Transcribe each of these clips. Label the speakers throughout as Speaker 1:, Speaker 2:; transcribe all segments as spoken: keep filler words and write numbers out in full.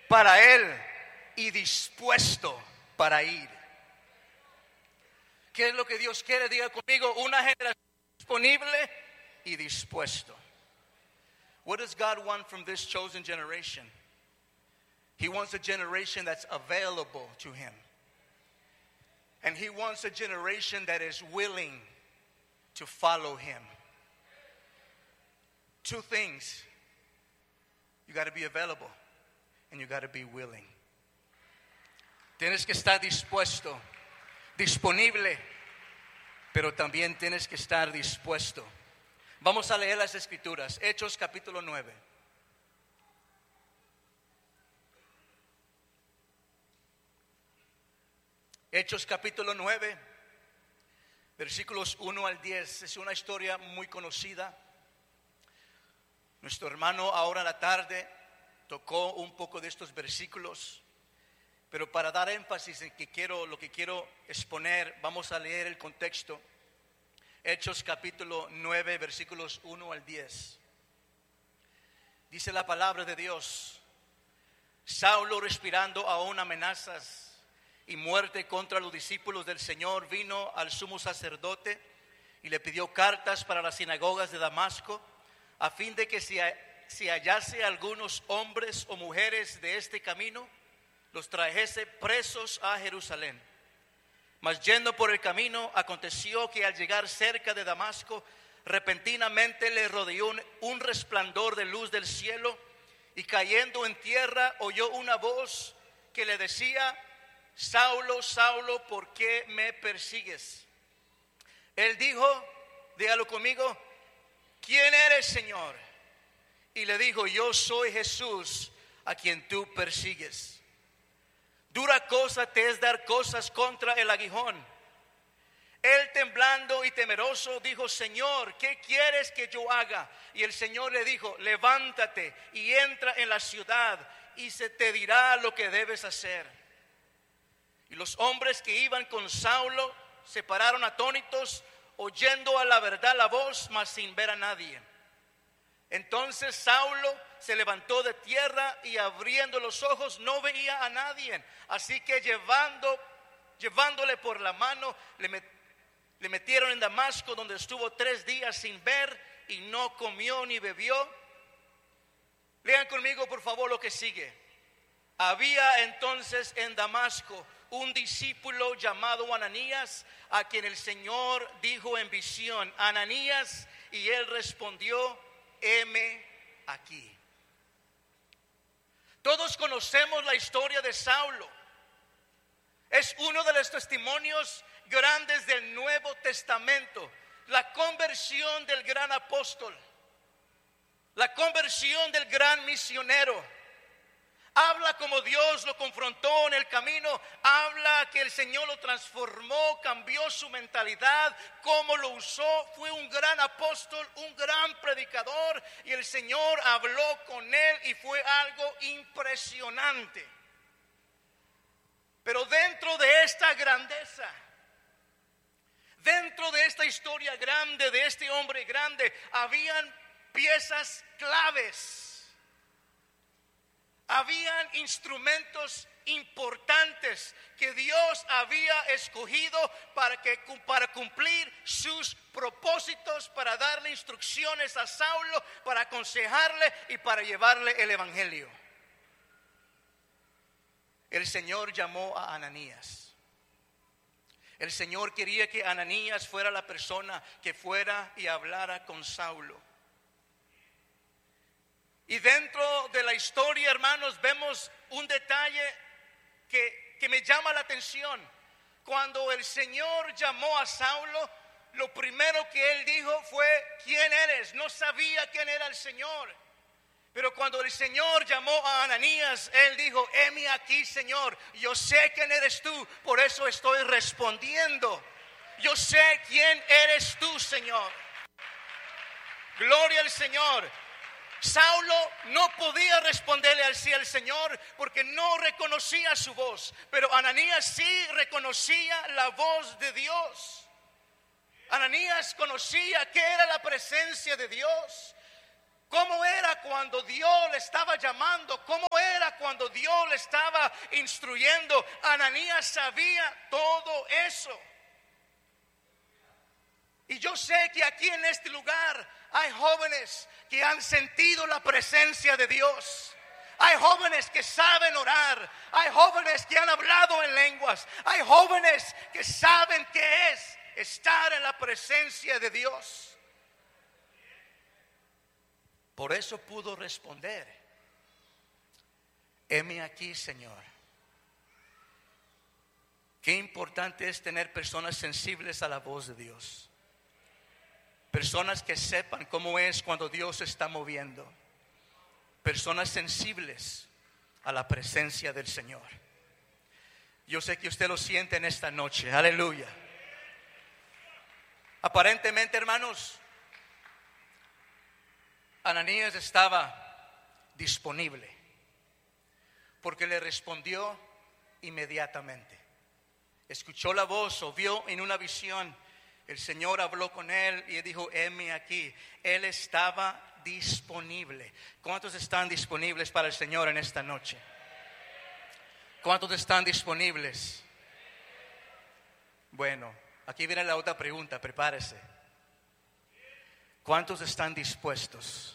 Speaker 1: para él y dispuesto para ir. ¿Qué es lo que Dios quiere? Diga conmigo, una generación disponible y dispuesto. What does God want from this chosen generation? He wants a generation that's available to him. And he wants a generation that is willing to follow him. Two things. You got to be available and you got to be willing. Tienes que estar dispuesto, disponible, pero también tienes que estar dispuesto. Vamos a leer las escrituras. Hechos capítulo nueve. Hechos capítulo nueve, versículos uno al diez. Es una historia muy conocida. Nuestro hermano ahora en la tarde tocó un poco de estos versículos, pero para dar énfasis en que quiero, lo que quiero exponer, vamos a leer el contexto. Hechos capítulo nueve, versículos uno al diez. Dice la palabra de Dios: Saulo, respirando aún amenazas y muerte contra los discípulos del Señor, vino al sumo sacerdote y le pidió cartas para las sinagogas de Damasco, a fin de que si, si hallase algunos hombres o mujeres de este camino, los trajese presos a Jerusalén. Mas yendo por el camino, aconteció que al llegar cerca de Damasco, repentinamente le rodeó un, un resplandor de luz del cielo, y cayendo en tierra oyó una voz que le decía: Saulo, Saulo, ¿por qué me persigues? Él dijo, dígalo conmigo, ¿quién eres, Señor? Y le dijo: yo soy Jesús, a quien tú persigues. Dura cosa te es dar cosas contra el aguijón. Él, temblando y temeroso, dijo: Señor, ¿qué quieres que yo haga? Y el Señor le dijo: levántate y entra en la ciudad, y se te dirá lo que debes hacer. Y los hombres que iban con Saulo se pararon atónitos, oyendo a la verdad la voz, mas sin ver a nadie. Entonces Saulo se levantó de tierra y abriendo los ojos no veía a nadie. Así que llevando, llevándole por la mano, le, met, le metieron en Damasco, donde estuvo tres días sin ver y no comió ni bebió. Lean conmigo por favor lo que sigue. Había entonces en Damasco un discípulo llamado Ananías, a quien el Señor dijo en visión: Ananías, y él respondió: heme aquí. Todos conocemos la historia de Saulo. Es uno de los testimonios grandes del Nuevo Testamento. La conversión del gran apóstol, la conversión del gran misionero. Habla como Dios lo confrontó en el camino. Habla que el Señor lo transformó, cambió su mentalidad, cómo lo usó. Fue un gran apóstol, un gran predicador, y el Señor habló con él y fue algo impresionante. Pero dentro de esta grandeza, dentro de esta historia grande, de este hombre grande, habían piezas claves. Habían instrumentos importantes que Dios había escogido para, que, para cumplir sus propósitos, para darle instrucciones a Saulo, para aconsejarle y para llevarle el evangelio. El Señor llamó a Ananías. El Señor quería que Ananías fuera la persona que fuera y hablara con Saulo. Y dentro de la historia, hermanos, vemos un detalle que, que me llama la atención. Cuando el Señor llamó a Saulo, lo primero que él dijo fue: ¿quién eres? No sabía quién era el Señor. Pero cuando el Señor llamó a Ananías, él dijo: heme aquí, Señor, yo sé quién eres tú, por eso estoy respondiendo. Yo sé quién eres tú, Señor. Gloria al Señor. Saulo no podía responderle así al Señor porque no reconocía su voz, pero Ananías sí reconocía la voz de Dios. Ananías conocía qué era la presencia de Dios. ¿Cómo era cuando Dios le estaba llamando? ¿Cómo era cuando Dios le estaba instruyendo? Ananías sabía todo eso. Y yo sé que aquí en este lugar hay jóvenes que han sentido la presencia de Dios. Hay jóvenes que saben orar. Hay jóvenes que han hablado en lenguas. Hay jóvenes que saben qué es estar en la presencia de Dios. Por eso pudo responder: heme aquí, Señor. Qué importante es tener personas sensibles a la voz de Dios. Personas que sepan cómo es cuando Dios se está moviendo. Personas sensibles a la presencia del Señor. Yo sé que usted lo siente en esta noche. Aleluya. Aparentemente, hermanos, Ananías estaba disponible porque le respondió inmediatamente. Escuchó la voz o vio en una visión. El Señor habló con él y dijo: heme aquí. Él estaba disponible. ¿Cuántos están disponibles para el Señor en esta noche? ¿Cuántos están disponibles? Bueno, aquí viene la otra pregunta, prepárese. ¿Cuántos están dispuestos?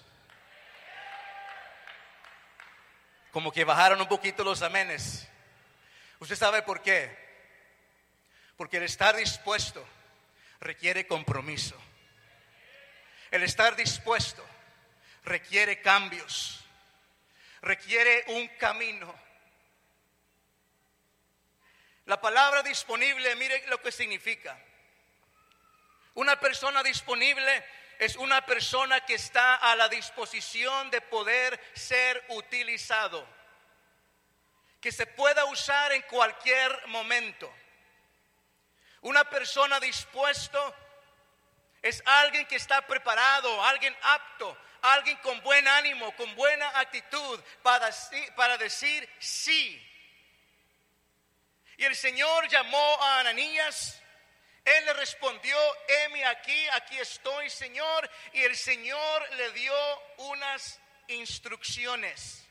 Speaker 1: Como que bajaron un poquito los amenes. ¿Usted sabe por qué? Porque el estar dispuesto requiere compromiso. El estar dispuesto requiere cambios. Requiere un camino. La palabra disponible, mire lo que significa. Una persona disponible es una persona que está a la disposición de poder ser utilizado, que se pueda usar en cualquier momento. Una persona dispuesto es alguien que está preparado, alguien apto, alguien con buen ánimo, con buena actitud para, para decir sí. Y el Señor llamó a Ananías. Él le respondió: heme aquí, aquí estoy, Señor. Y el Señor le dio unas instrucciones.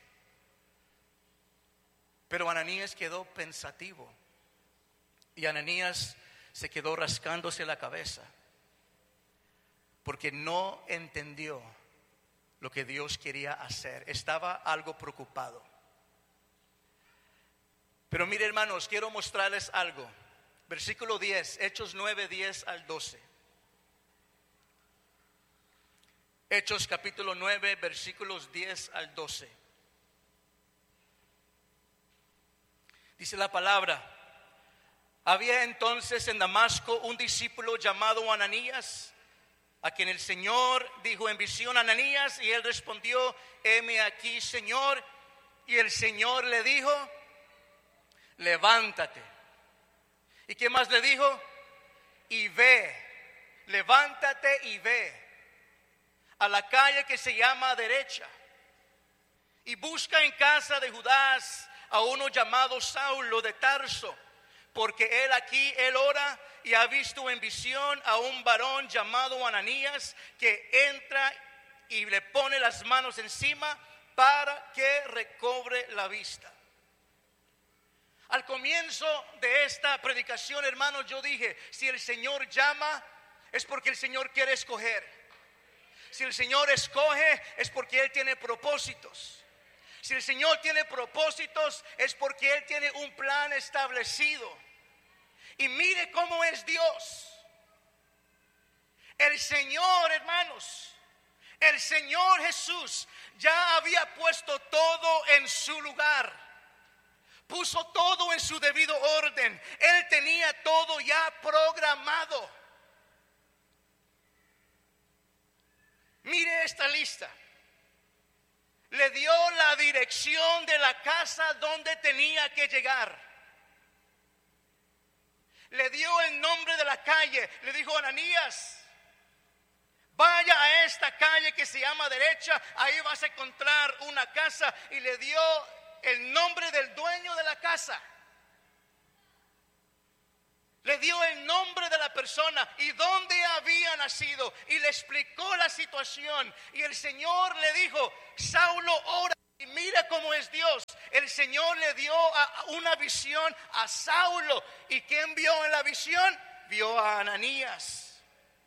Speaker 1: Pero Ananías quedó pensativo. Y Ananías se quedó rascándose la cabeza, porque no entendió lo que Dios quería hacer. Estaba algo preocupado. Pero mire, hermanos, quiero mostrarles algo. Versículo diez, Hechos nueve, diez al doce. Hechos capítulo nueve, versículos diez al doce. Dice la palabra: había entonces en Damasco un discípulo llamado Ananías, a quien el Señor dijo en visión: Ananías. Y él respondió: heme aquí, Señor. Y el Señor le dijo: levántate. ¿Y qué más le dijo? Y ve, levántate y ve a la calle que se llama Derecha, y busca en casa de Judas a uno llamado Saulo de Tarso, porque él aquí, él ora y ha visto en visión a un varón llamado Ananías, que entra y le pone las manos encima para que recobre la vista. Al comienzo de esta predicación, hermanos, yo dije: si el Señor llama, es porque el Señor quiere escoger. Si el Señor escoge, es porque Él tiene propósitos. Si el Señor tiene propósitos, es porque Él tiene un plan establecido. Y mire cómo es Dios. El Señor, hermanos, el Señor Jesús ya había puesto todo en su lugar. Puso todo en su debido orden. Él tenía todo ya programado. Mire esta lista. Le dio la dirección de la casa donde tenía que llegar. Le dio el nombre de la calle. Le dijo: Ananías, vaya a esta calle que se llama Derecha. Ahí vas a encontrar una casa. Y le dio el nombre del dueño de la casa. Le dio el nombre de la persona y dónde había nacido. Y le explicó la situación. Y el Señor le dijo: Saulo, ora y mira cómo es Dios. El Señor le dio a, una visión a Saulo. ¿Y quién vio en la visión? Vio a Ananías.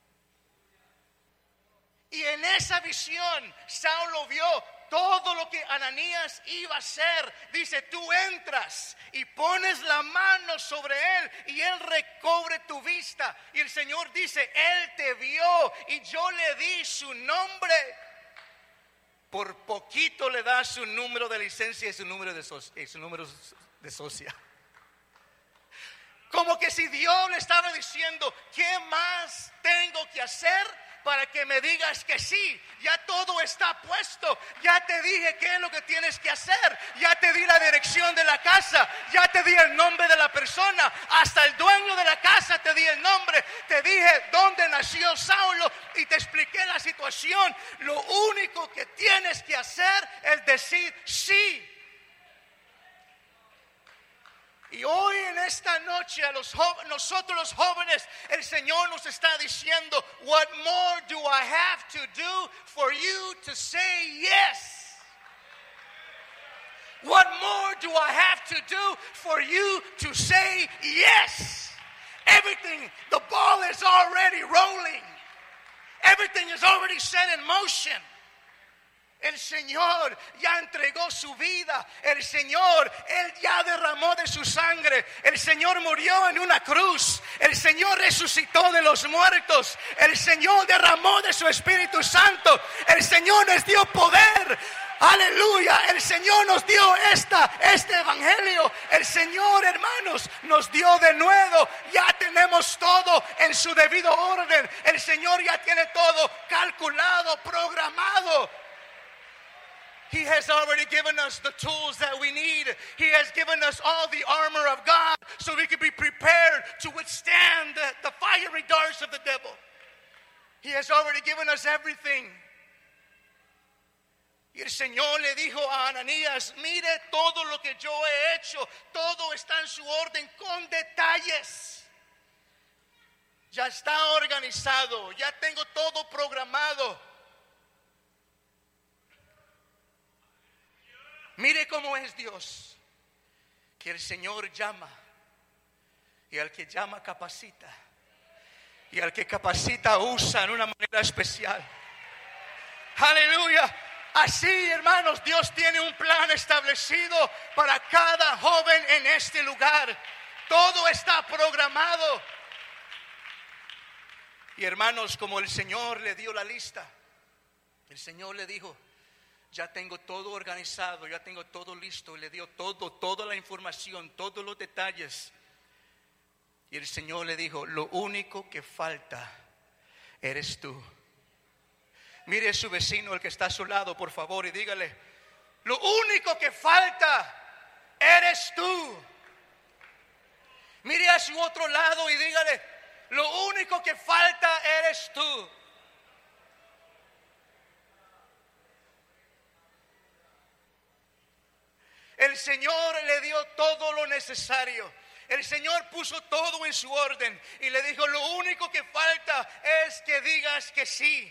Speaker 1: Y en esa visión Saulo vio todo lo que Ananías iba a hacer. Dice: tú entras y pones la mano sobre él y él recobre tu vista. Y el Señor dice: él te vio y yo le di su nombre. Por poquito le da su número de licencia y su número de, so- y su número de socia. Como que si Dios le estaba diciendo: ¿qué más tengo que hacer para que me digas que sí? Ya todo está puesto. Ya te dije qué es lo que tienes que hacer. Ya te di la dirección de la casa. Ya te di el nombre de la persona. Hasta el dueño de la casa te di el nombre. Te dije dónde nació Saulo y te expliqué la situación. Lo único que tienes que hacer es decir sí. Y hoy en esta noche a los jo- nosotros los jóvenes, el Señor nos está diciendo: what more do I have to do for you to say yes? What more do I have to do for you to say yes? Everything, the ball is already rolling. Everything is already set in motion. El Señor ya entregó su vida. El Señor, Él ya derramó de su sangre. El Señor murió en una cruz. El Señor resucitó de los muertos. El Señor derramó de su Espíritu Santo. El Señor nos dio poder. Aleluya. El Señor nos dio esta, este evangelio. El Señor, hermanos, nos dio de nuevo. Ya tenemos todo en su debido orden. El Señor ya tiene todo calculado, programado. He has already given us the tools that we need. He has given us all the armor of God so we can be prepared to withstand the, the fiery darts of the devil. He has already given us everything. Y el Señor le dijo a Ananías: mire todo lo que yo he hecho. Todo está en su orden con detalles. Ya está organizado. Ya tengo todo programado. Mire cómo es Dios, que el Señor llama y al que llama capacita y al que capacita usa en una manera especial. Aleluya. Así, hermanos, Dios tiene un plan establecido para cada joven en este lugar. Todo está programado. Y hermanos, como el Señor le dio la lista, el Señor le dijo: ya tengo todo organizado, ya tengo todo listo. Y le dio todo, toda la información, todos los detalles. Y el Señor le dijo: lo único que falta eres tú. Mire a su vecino, el que está a su lado, por favor, y dígale: lo único que falta eres tú. Mire a su otro lado y dígale: lo único que falta eres tú. El Señor le dio todo lo necesario. El Señor puso todo en su orden y le dijo: lo único que falta es que digas que sí.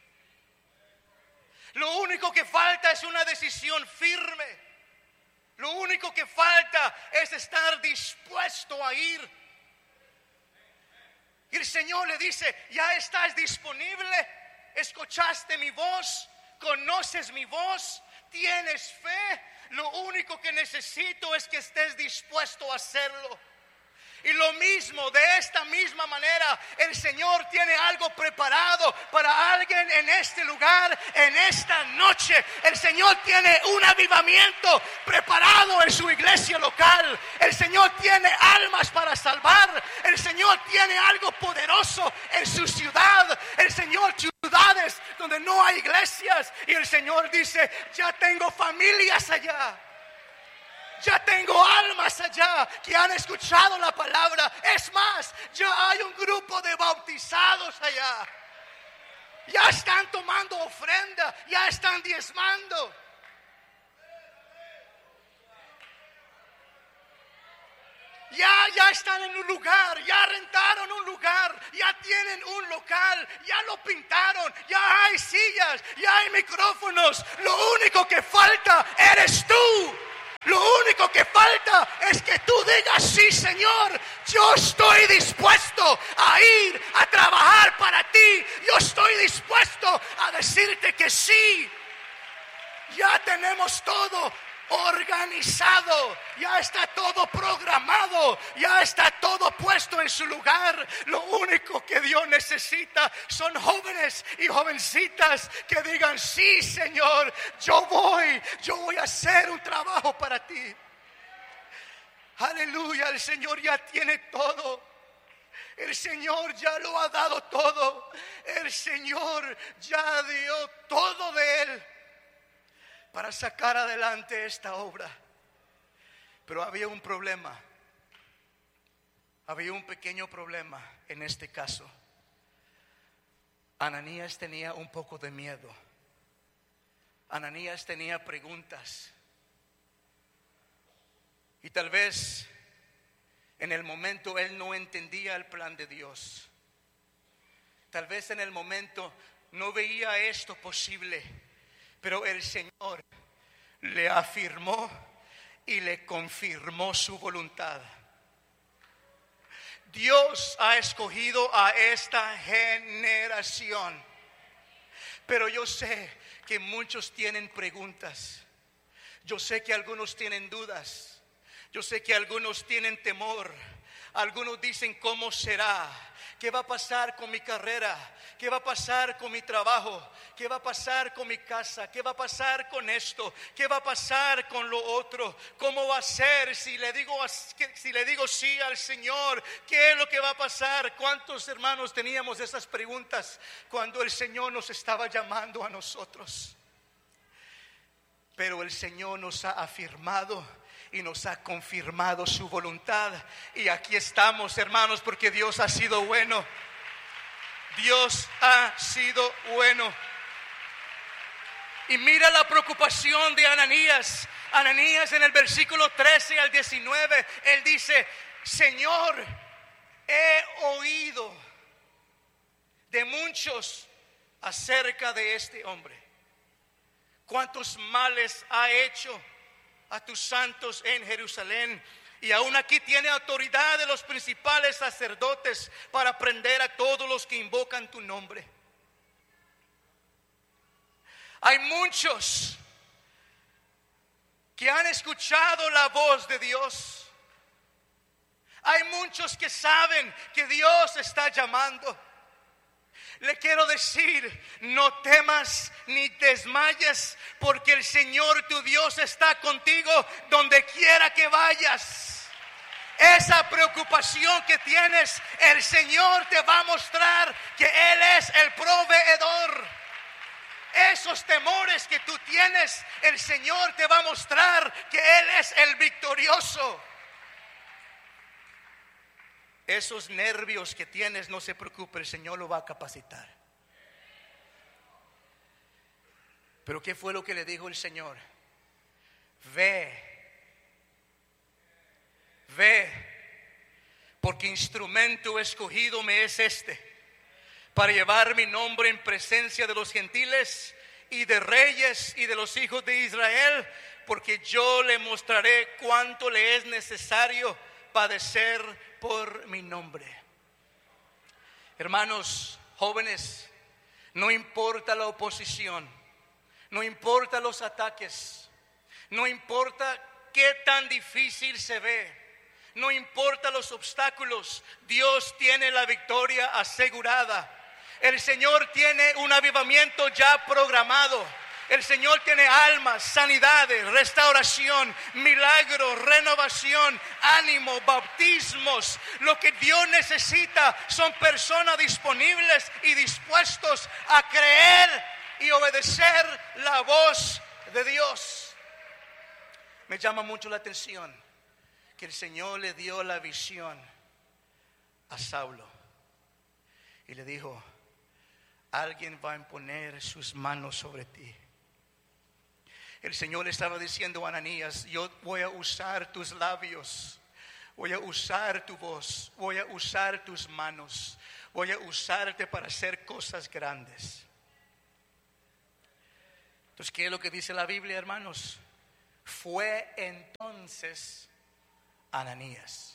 Speaker 1: Lo único que falta es una decisión firme. Lo único que falta es estar dispuesto a ir. Y el Señor le dice: ya estás disponible, escuchaste mi voz, conoces mi voz, tienes fe. Lo único que necesito es que estés dispuesto a hacerlo. Y lo mismo, de esta misma manera, el Señor tiene algo preparado para alguien en este lugar, en esta noche. El Señor tiene un avivamiento preparado en su iglesia local. El Señor tiene almas para salvar. El Señor tiene algo poderoso en su ciudad. El Señor, ciudades donde no hay iglesias. Y el Señor dice: ya tengo familias allá. Ya tengo almas allá que han escuchado la palabra. Es más, ya hay un grupo de bautizados allá. Ya están tomando ofrenda, ya están diezmando. Ya, ya están en un lugar, ya rentaron un lugar, ya tienen un local, ya lo pintaron, ya hay sillas, ya hay micrófonos. Lo único que falta eres tú. Lo único que falta es que tú digas: sí, Señor, yo estoy dispuesto a ir a trabajar para ti. Yo estoy dispuesto a decirte que sí. Ya tenemos todo organizado, ya está todo programado, ya está todo puesto en su lugar. Lo único que Dios necesita son jóvenes y jovencitas que digan: sí, Señor, yo voy, yo voy a hacer un trabajo para ti. Aleluya, el Señor ya tiene todo. El Señor ya lo ha dado todo. El Señor ya dio todo de Él para sacar adelante esta obra. Pero había un problema. Había un pequeño problema en este caso. Ananías tenía un poco de miedo. Ananías tenía preguntas. Y tal vez en el momento él no entendía el plan de Dios. Tal vez en el momento no veía esto posible. Pero el Señor le afirmó y le confirmó su voluntad. Dios ha escogido a esta generación. Pero yo sé que muchos tienen preguntas. Yo sé que algunos tienen dudas. Yo sé que algunos tienen temor. Algunos dicen: ¿cómo será? ¿Qué va a pasar con mi carrera? ¿Qué va a pasar con mi trabajo? ¿Qué va a pasar con mi casa? ¿Qué va a pasar con esto? ¿Qué va a pasar con lo otro? ¿Cómo va a ser si le digo, si le digo sí al Señor? ¿Qué es lo que va a pasar? ¿Cuántos hermanos teníamos esas preguntas cuando el Señor nos estaba llamando a nosotros? Pero el Señor nos ha afirmado y nos ha confirmado su voluntad. Y aquí estamos, hermanos, porque Dios ha sido bueno. Dios ha sido bueno. Y mira la preocupación de Ananías. Ananías en el versículo trece al diecinueve, él dice: Señor, he oído de muchos acerca de este hombre. Cuántos males ha hecho a tus santos en Jerusalén, y aún aquí tiene autoridad de los principales sacerdotes para prender a todos los que invocan tu nombre. Hay muchos que han escuchado la voz de Dios. Hay muchos que saben que Dios está llamando. Le quiero decir: no temas ni desmayes, porque el Señor tu Dios está contigo donde quiera que vayas. Esa preocupación que tienes, el Señor te va a mostrar que Él es el proveedor. Esos temores que tú tienes, el Señor te va a mostrar que Él es el victorioso. Esos nervios que tienes, no se preocupe, el Señor lo va a capacitar. Pero ¿qué fue lo que le dijo el Señor? Ve, ve, porque instrumento escogido me es este, para llevar mi nombre en presencia de los gentiles y de reyes y de los hijos de Israel, porque yo le mostraré cuánto le es necesario padecer por mi nombre. Hermanos jóvenes, no importa la oposición, no importa los ataques, no importa qué tan difícil se ve, no importa los obstáculos, Dios tiene la victoria asegurada. El Señor tiene un avivamiento ya programado. El Señor tiene almas, sanidades, restauración, milagros, renovación, ánimo, bautismos. Lo que Dios necesita son personas disponibles y dispuestos a creer y obedecer la voz de Dios. Me llama mucho la atención que el Señor le dio la visión a Saulo y le dijo: alguien va a imponer sus manos sobre ti. El Señor le estaba diciendo a Ananías: yo voy a usar tus labios, Voy a usar tu voz, voy a usar tus manos, voy a usarte para hacer cosas grandes. Entonces, ¿qué es lo que dice la Biblia, hermanos? Fue entonces Ananías.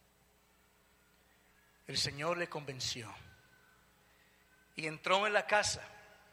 Speaker 1: El Señor le convenció y entró en la casa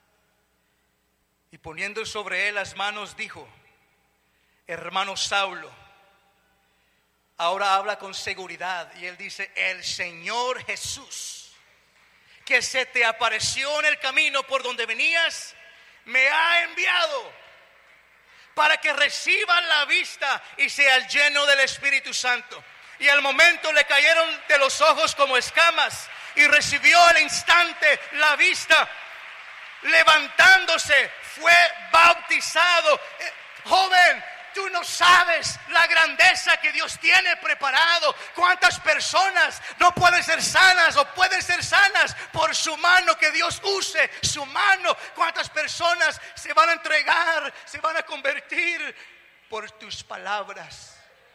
Speaker 1: y poniendo sobre él las manos dijo: hermano Saulo, ahora habla con seguridad. Y él dice: el Señor Jesús, que se te apareció en el camino por donde venías, me ha enviado para que recibas la vista y seas lleno del Espíritu Santo. Y al momento le cayeron de los ojos como escamas y recibió al instante la vista. Levantándose fue bautizado. Eh, joven, tú no sabes la grandeza que Dios tiene preparado. Cuántas personas no pueden ser sanas o pueden ser sanas por su mano, que Dios use su mano. Cuántas personas se van a entregar, se van a convertir por tus palabras.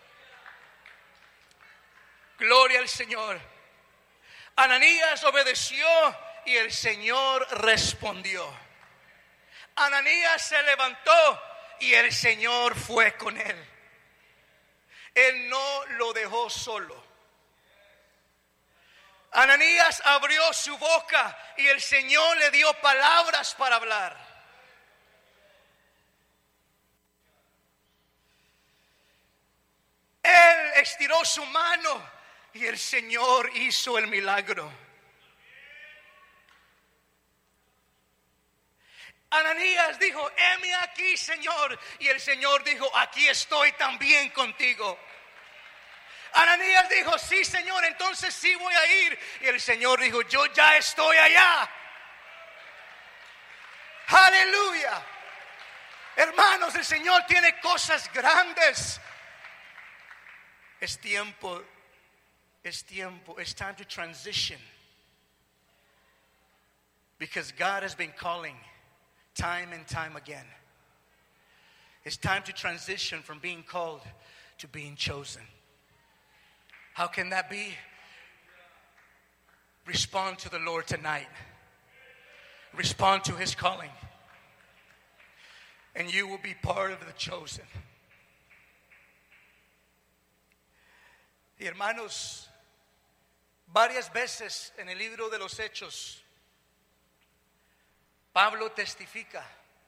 Speaker 1: Gloria al Señor. Ananías obedeció y el Señor respondió. Ananías se levantó y el Señor fue con él. Él no lo dejó solo. Ananías abrió su boca y el Señor le dio palabras para hablar. Él estiró su mano y el Señor hizo el milagro. Ananías dijo: heme aquí, Señor. Y el Señor dijo: aquí estoy también contigo. Ananías dijo: sí, Señor, entonces sí voy a ir. Y el Señor dijo: yo ya estoy allá. Aleluya. Hermanos, el Señor tiene cosas grandes. Es tiempo, es tiempo, it's time to transition. Because God has been calling time and time again. It's time to transition from being called to being chosen. How can that be? Respond to the Lord tonight. Respond to His calling. And you will be part of the chosen. Y hermanos, varias veces en el libro de los Hechos, Pablo testifica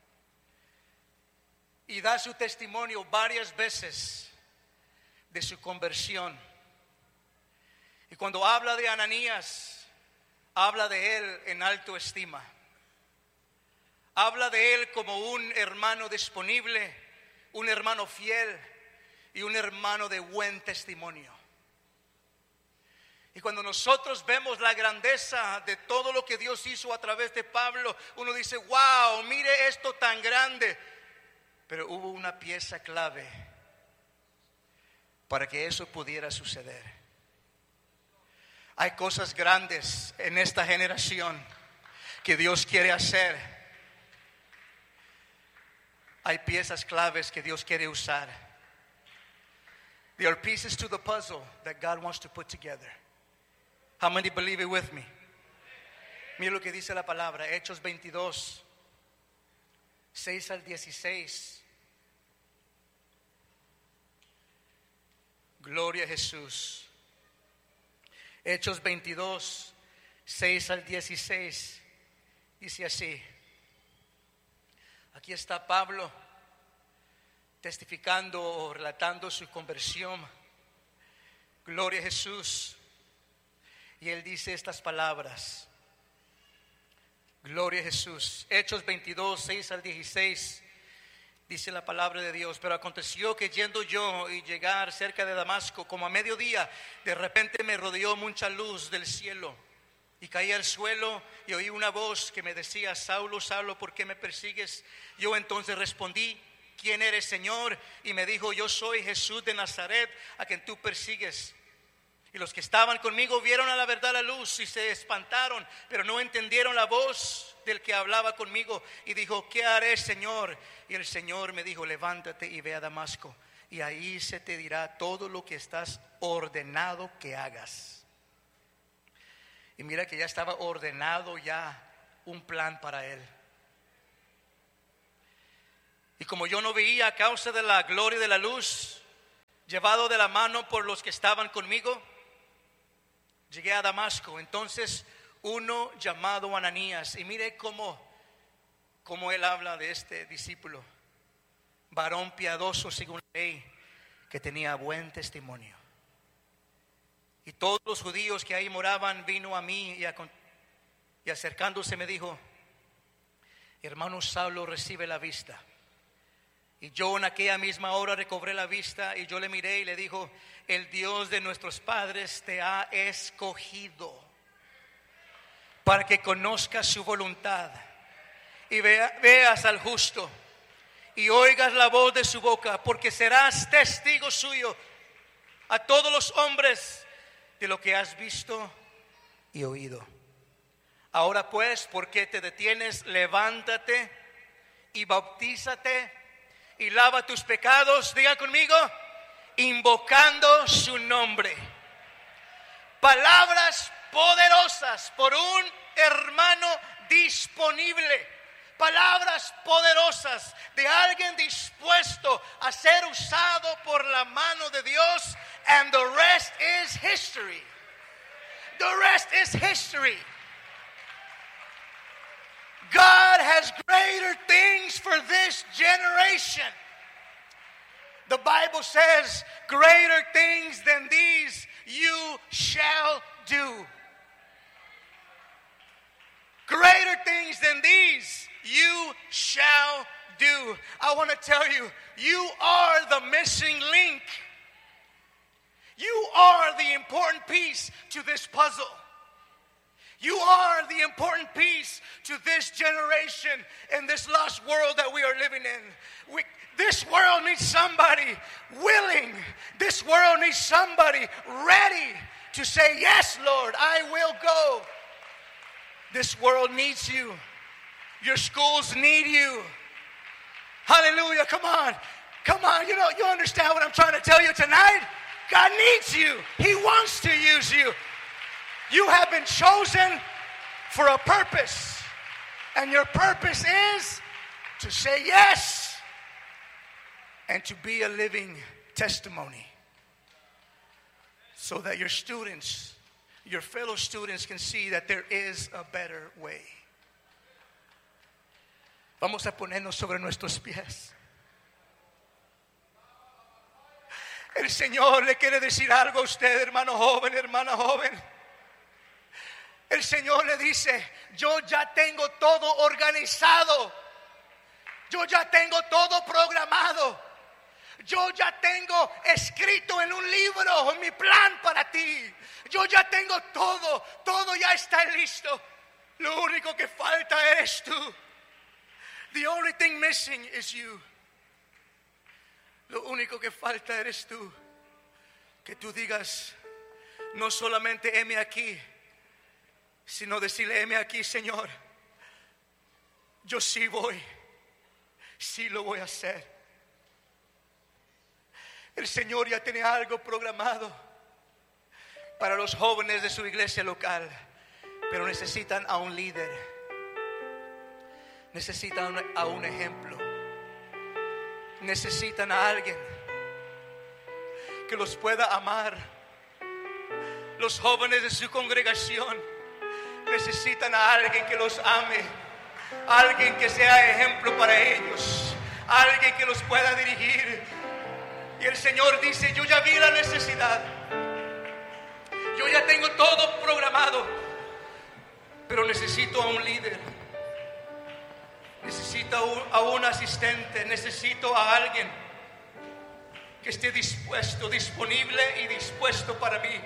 Speaker 1: y da su testimonio varias veces de su conversión. Y cuando habla de Ananías, habla de él en alto estima. Habla de él como un hermano disponible, un hermano fiel y un hermano de buen testimonio. Y cuando nosotros vemos la grandeza de todo lo que Dios hizo a través de Pablo, uno dice: wow, mire esto tan grande. Pero hubo una pieza clave para que eso pudiera suceder. Hay cosas grandes en esta generación que Dios quiere hacer. Hay piezas claves que Dios quiere usar. There are pieces to the puzzle that God wants to put together. How many believe it with me? Mira lo que dice la palabra, Hechos veintidós, seis al dieciséis. Gloria a Jesús. Hechos veintidós, seis al dieciséis. Dice así. Aquí está Pablo testificando o relatando su conversión. Gloria a Jesús. Y él dice estas palabras. Gloria a Jesús. Hechos veintidós, seis al dieciséis. Dice la palabra de Dios: pero aconteció que yendo yo y llegar cerca de Damasco, como a mediodía, de repente me rodeó mucha luz del cielo. Y caí al suelo y oí una voz que me decía: Saulo, Saulo, ¿por qué me persigues? Yo entonces respondí: ¿quién eres, Señor? Y me dijo: yo soy Jesús de Nazaret, a quien tú persigues. Y los que estaban conmigo vieron a la verdad la luz y se espantaron, pero no entendieron la voz del que hablaba conmigo. Y dijo: ¿qué haré, Señor? Y el Señor me dijo: levántate y ve a Damasco, y ahí se te dirá todo lo que estás ordenado que hagas. Y mira que ya estaba ordenado ya un plan para él. Y como yo no veía a causa de la gloria de la luz, llevado de la mano por los que estaban conmigo, llegué a Damasco. Entonces uno llamado Ananías, y mire cómo, cómo él habla de este discípulo, varón piadoso según la ley, que tenía buen testimonio. Y todos los judíos que ahí moraban vino a mí y, a, y acercándose me dijo: hermano Saulo, recibe la vista. Y yo en aquella misma hora recobré la vista, y yo le miré y le dijo: el Dios de nuestros padres te ha escogido para que conozcas su voluntad y vea, veas al justo y oigas la voz de su boca, porque serás testigo suyo a todos los hombres de lo que has visto y oído. Ahora pues, ¿por qué te detienes? Levántate y bautízate y lava tus pecados, diga conmigo, invocando su nombre. Palabras poderosas por un hermano disponible. Palabras poderosas de alguien dispuesto a ser usado por la mano de Dios. And the rest is history. The rest is history. God has greater things for this generation. The Bible says, greater things than these you shall do. Greater things than these you shall do. I want to tell you, you are the missing link. You are the important piece to this puzzle. You are the important piece to this generation and this lost world that we are living in. We, this world needs somebody willing. This world needs somebody ready to say, yes, Lord, I will go. This world needs you. Your schools need you. Hallelujah. Come on. Come on. You know, you understand what I'm trying to tell you tonight? God needs you. He wants to use you. You have been chosen for a purpose. And your purpose is to say yes and to be a living testimony, so that your students, your fellow students, can see that there is a better way. Vamos a ponernos sobre nuestros pies. El Señor le quiere decir algo a usted, hermano joven, hermana joven. El Señor le dice: yo ya tengo todo organizado. Yo ya tengo todo programado. Yo ya tengo escrito en un libro mi plan para ti. Yo ya tengo todo. Todo ya está listo. Lo único que falta eres tú. The only thing missing is you. Lo único que falta eres tú. Que tú digas, no solamente heme aquí, sino decirle: heme aquí, Señor. Yo sí voy. Sí lo voy a hacer. El Señor ya tiene algo programado para los jóvenes de su iglesia local, pero necesitan a un líder. Necesitan a un ejemplo. Necesitan a alguien que los pueda amar. Los jóvenes de su congregación necesitan a alguien que los ame, alguien que sea ejemplo para ellos, alguien que los pueda dirigir. Y el Señor dice: yo ya vi la necesidad, yo ya tengo todo programado, pero necesito a un líder, necesito a un, a un asistente, necesito a alguien que esté dispuesto, disponible y dispuesto para mí.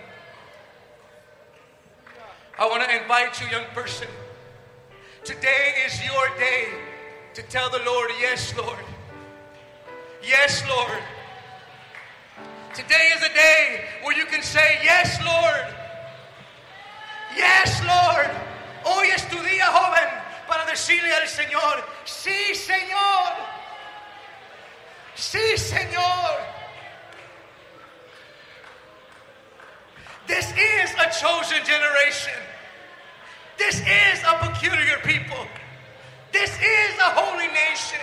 Speaker 1: I want to invite you, young person. Today is your day to tell the Lord, yes, Lord. Yes, Lord. Today is a day where you can say, yes, Lord. Yes, Lord. Hoy es tu día, joven, para decirle al Señor: sí, Señor. Sí, Señor. This is a chosen generation. This is a peculiar people. This is a holy nation.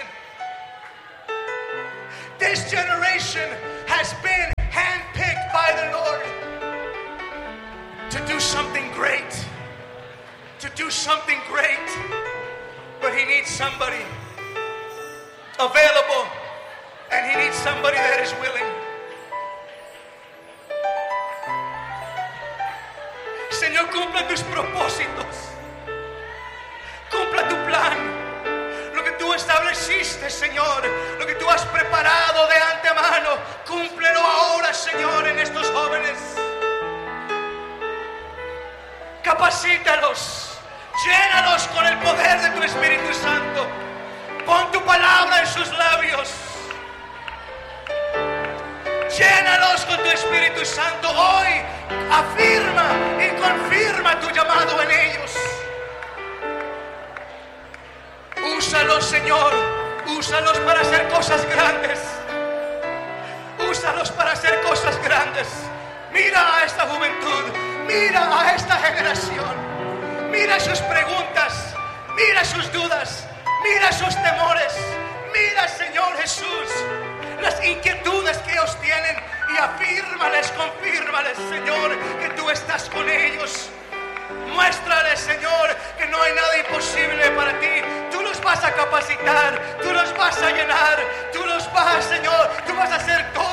Speaker 1: This generation has been handpicked by the Lord to do something great. To do something great. But He needs somebody available, and He needs somebody that is willing. Señor, cumpla tus propósitos. Cumpla tu plan. Lo que tú estableciste, Señor, lo que tú has preparado de antemano, cúmplelo ahora, Señor, en estos jóvenes. Capacítalos, llénalos con el poder de tu Espíritu Santo. Pon tu palabra en sus labios. Llénalos con tu Espíritu Santo. Hoy afirma y confirma tu llamado en ellos. Úsalos, Señor. Úsalos para hacer cosas grandes. Úsalos para hacer cosas grandes. Mira a esta juventud. Mira a esta generación. Mira sus preguntas. Mira sus dudas. Mira sus temores. Mira, Señor Jesús, las inquietudes que ellos tienen, y afírmales, confírmales, Señor, que tú estás con ellos. Muéstrales, Señor, que no hay nada imposible para ti. Tú los vas a capacitar, tú los vas a llenar, tú los vas, Señor, tú vas a hacer todo